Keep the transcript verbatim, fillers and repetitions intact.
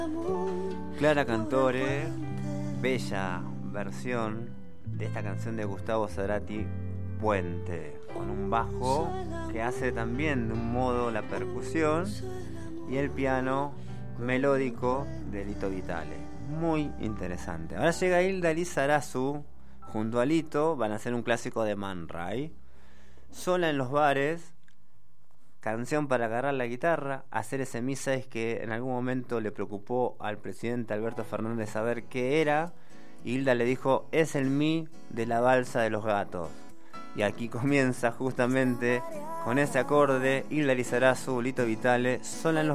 Clara Cantore, bella versión de esta canción de Gustavo Cerati, Puente, con un bajo que hace también de un modo la percusión y el piano melódico de Lito Vitale. Muy interesante. Ahora llega Hilda Lizarazu junto a Lito, van a hacer un clásico de Man Ray, Sola en los bares, canción para agarrar la guitarra, hacer ese mi seis que en algún momento le preocupó al presidente Alberto Fernández saber qué era. Y Hilda le dijo, es el mi de la balsa de los gatos. Y aquí comienza justamente con ese acorde Hilda Lizarazu, Lito Vitale, Sola en los